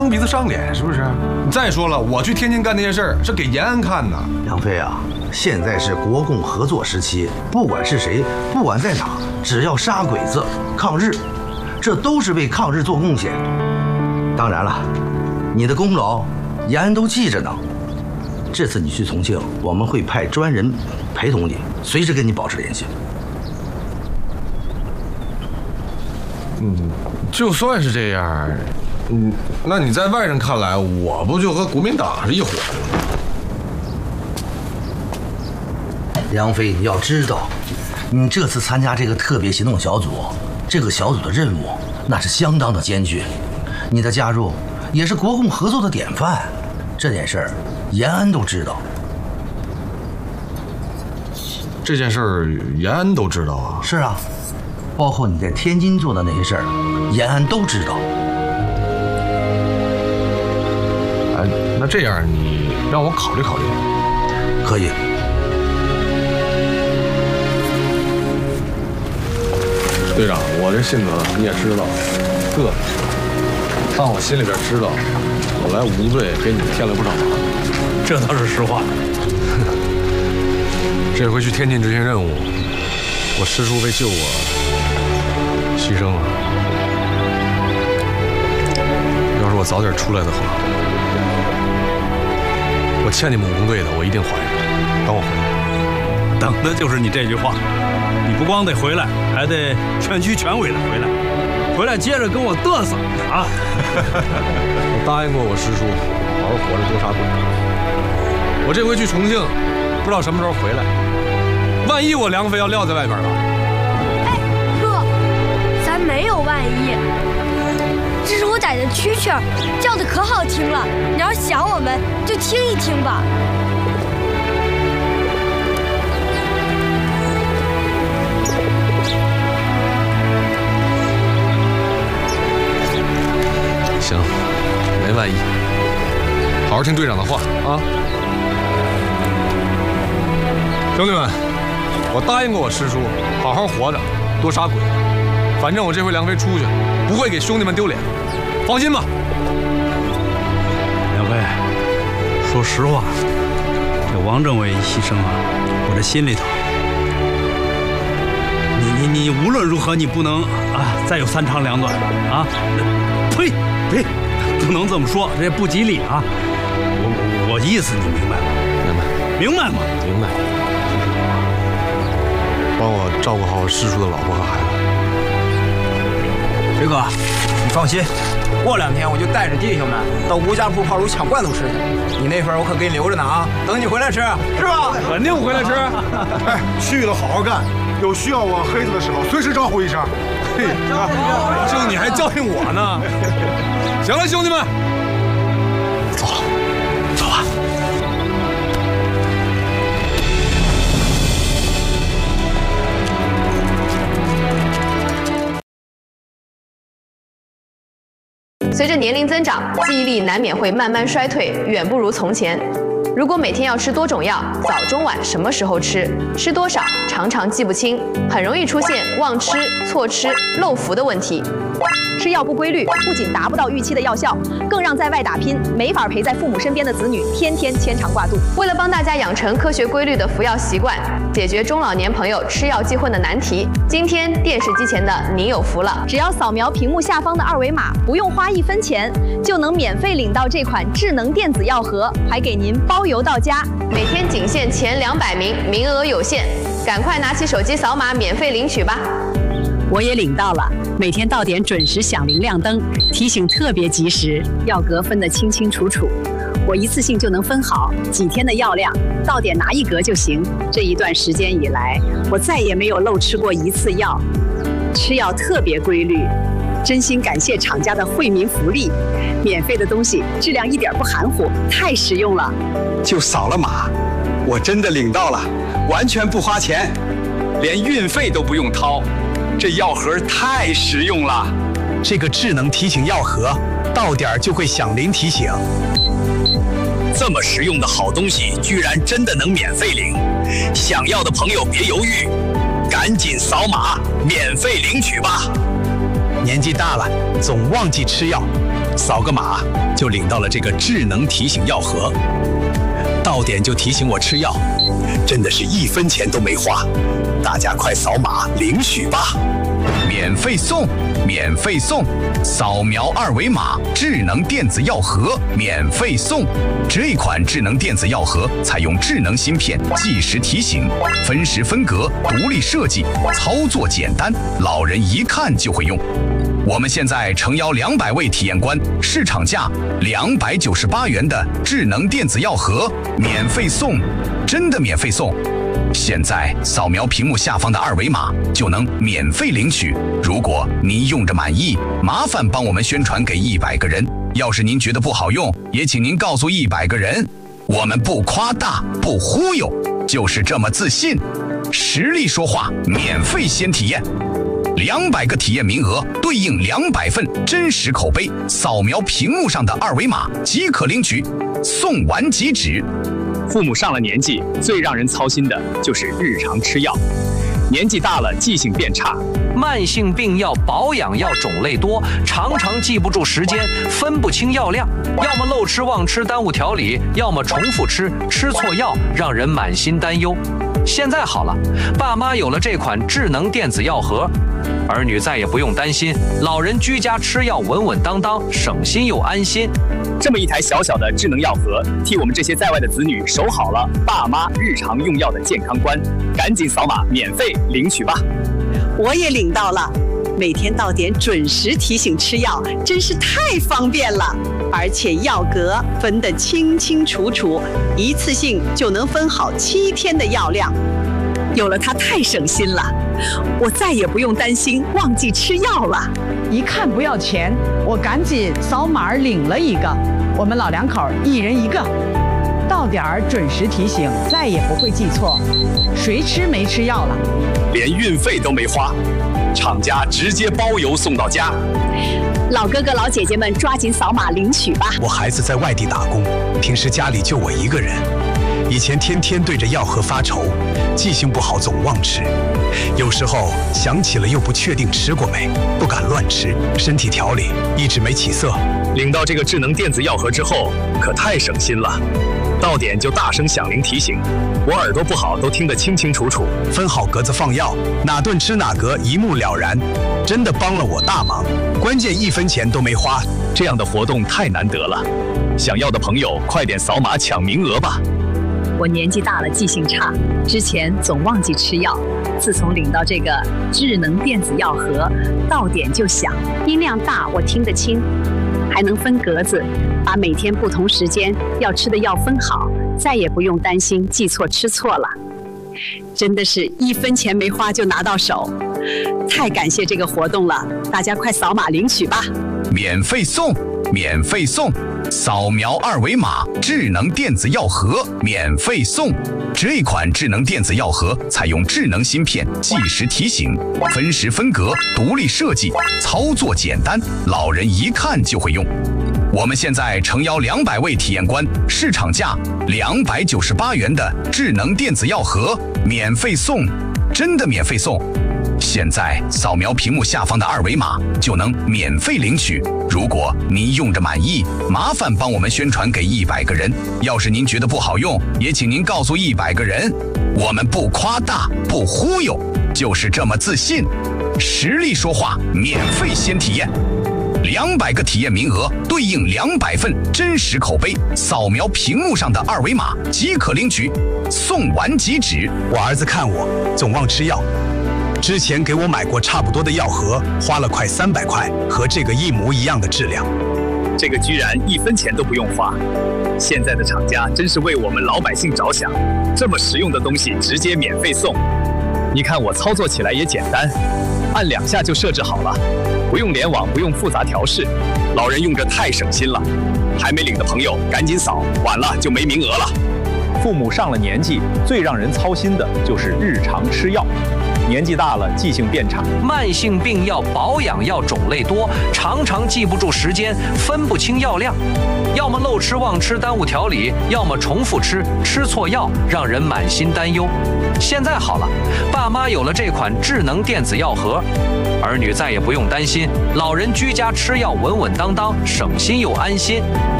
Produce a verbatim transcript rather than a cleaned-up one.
鼻子上脸，是不是？再说了，我去天津干那些事儿是给延安看的。 杨飞啊，现在是国共合作时期，不管是谁，不管在哪，只要杀鬼子、抗日，这都是为抗日做贡献。当然了，你的功劳延安都记着呢。这次你去重庆，我们会派专人陪同你，随时跟你保持联系。 嗯，就算是这样，嗯，那你在外人看来，我不就和国民党是一伙的吗？ 杨飞，你要知道，你这次参加这个特别行动小组，这个小组的任务那是相当的艰巨，你的加入也是国共合作的典范。这件事儿，延安都知道。 这件事儿，延安都知道啊？ 是啊，包括你在天津做的那些事儿，延安都知道。 哎，那这样你让我考虑考虑。 可以。 队长，我这性格你也知道，个子，但我心里边知道，我来五队给你们添了不少忙， 这倒是实话。 这回去天津执行任务，我师叔为救我牺牲了。要是我早点出来的话，我欠你们武工队的，我一定还上。等我回来， 等的就是你这句话。你不光得回来，还得全区全委的回来，回来接着跟我嘚瑟啊！ 我答应过我师叔，好好活着多杀鬼。我这回去重庆，不知道什么时候回来。万一我梁飞要撂在外边了？ 哎，哥，咱没有万一。这是我逮的蛐蛐儿，叫的可好听了。你要是想我们，就听一听吧。 行，没万一，好好听队长的话啊！兄弟们，我答应过我师叔，好好活着，多杀鬼。反正我这回梁飞出去，不会给兄弟们丢脸，放心吧。 梁飞，说实话，这王政委一牺牲啊，我这心里头，你你你无论如何，你不能啊再有三长两短啊！呸！呸，不能这么说，这不吉利啊！我我意思你明白吗？ 明白， 明白吗？ 明白。帮我照顾好我师叔的老婆和孩子。 飞哥，你放心，过两天我就带着弟兄们到吴家铺炮炉抢罐头吃去。你那份我可给你留着呢啊，等你回来吃，是吧？ 肯定回来吃。 哎，去了好好干，有需要我黑子的时候，随时招呼一声。嘿， 这你还教训我呢？行了，兄弟们，走了，走吧。 随着年龄增长，记忆力难免会慢慢衰退，远不如从前。如果每天要吃多种药，早中晚什么时候吃，吃多少，常常记不清，很容易出现忘吃、错吃、漏服的问题。 吃药不规律，不仅达不到预期的药效，更让在外打拼、没法陪在父母身边的子女天天牵肠挂肚。 为了帮大家养成科学规律的服药习惯，解决中老年朋友吃药记混的难题，今天电视机前的您有福了！ 只要扫描屏幕下方的二维码，不用花一分钱，就能免费领到这款智能电子药盒，还给您包邮到家。 每天仅限前两百名，名额有限，赶快拿起手机扫码免费领取吧！ 我也领到了，每天到点准时响铃亮灯，提醒特别及时，药格分得清清楚楚，我一次性就能分好几天的药量，到点拿一格就行。这一段时间以来，我再也没有漏吃过一次药，吃药特别规律。真心感谢厂家的惠民福利，免费的东西质量一点不含糊，太实用了。 就扫了码，我真的领到了，完全不花钱，连运费都不用掏。这药盒太实用了，这个智能提醒药盒，到点就会响铃提醒。这么实用的好东西，居然真的能免费领！想要的朋友别犹豫，赶紧扫码免费领取吧。年纪大了，总忘记吃药， 扫个码就领到了这个智能提醒药盒，到点就提醒我吃药，真的是一分钱都没花。大家快扫码领取吧！ 免费送，免费送，扫描二维码，智能电子药盒免费送。这款智能电子药盒采用智能芯片，计时提醒，分时分隔，独立设计，操作简单，老人一看就会用。我们现在诚邀两百位体验官，市场价两百九十八元的智能电子药盒免费送，真的免费送！现在扫描屏幕下方的二维码就能免费领取。如果您用着满意，麻烦帮我们宣传给一百个人。要是您觉得不好用，也请您告诉一百个人。我们不夸大，不忽悠，就是这么自信。实力说话，免费先体验。两百个体验名额对应两百份真实口碑，扫描屏幕上的二维码即可领取，送完即止。 父母上了年纪，最让人操心的就是日常吃药。年纪大了，记性变差， 慢性病药、保养药种类多，常常记不住时间，分不清药量，要么漏吃忘吃耽误调理，要么重复吃，吃错药，让人满心担忧。现在好了，爸妈有了这款智能电子药盒，儿女再也不用担心，老人居家吃药稳稳当当，省心又安心。 这么一台小小的智能药盒，替我们这些在外的子女守好了爸妈日常用药的健康观。赶紧扫码免费领取吧！ 我也领到了，每天到点准时提醒吃药，真是太方便了。而且药格分得清清楚楚，一次性就能分好七天的药量。有了它太省心了，我再也不用担心忘记吃药了。 一看不要钱，我赶紧扫码领了一个，我们老两口一人一个。到点儿准时提醒，再也不会记错，谁吃没吃药了？ 连运费都没花，厂家直接包邮送到家。 老哥哥老姐姐们，抓紧扫码领取吧！ 我孩子在外地打工，平时家里就我一个人，以前天天对着药盒发愁，记性不好总忘吃，有时候想起了又不确定吃过没，不敢乱吃，身体调理一直没起色。 领到这个智能电子药盒之后，可太省心了。到点就大声响铃提醒，我耳朵不好都听得清清楚楚。 分好格子放药，哪顿吃哪格一目了然，真的帮了我大忙。关键一分钱都没花， 这样的活动太难得了。想要的朋友快点扫码抢名额吧！ 我年纪大了，记性差，之前总忘记吃药。自从领到这个智能电子药盒，到点就响，音量大，我听得清。还能分格子，把每天不同时间要吃的药分好，再也不用担心记错吃错了。真的是一分钱没花就拿到手，太感谢这个活动了！大家快扫码领取吧！ 免费送，免费送，扫描二维码，智能电子药盒免费送。这款智能电子药盒采用智能芯片，计时提醒，分时分隔，独立设计，操作简单，老人一看就会用。我们现在诚邀两百位体验官，市场价两百九十八元的智能电子药盒免费送，真的免费送！现在扫描屏幕下方的二维码就能免费领取。如果您用着满意，麻烦帮我们宣传给一百个人。要是您觉得不好用，也请您告诉一百个人。我们不夸大，不忽悠，就是这么自信。实力说话，免费先体验。两百个体验名额对应两百份真实口碑，扫描屏幕上的二维码即可领取，送完即止。 我儿子看我总忘吃药，之前给我买过差不多的药盒，花了快三百块，和这个一模一样的质量。 这个居然一分钱都不用花，现在的厂家真是为我们老百姓着想，这么实用的东西直接免费送。你看我操作起来也简单，按两下就设置好了，不用联网，不用复杂调试，老人用着太省心了。还没领的朋友赶紧扫，晚了就没名额了。 父母上了年纪，最让人操心的就是日常吃药。 年纪大了记性变差。 慢性病药、保养药种类多，常常记不住时间，分不清药量，要么漏吃忘吃耽误调理，要么重复吃，吃错药让人满心担忧。现在好了，爸妈有了这款智能电子药盒，儿女再也不用担心，老人居家吃药稳稳当当，省心又安心。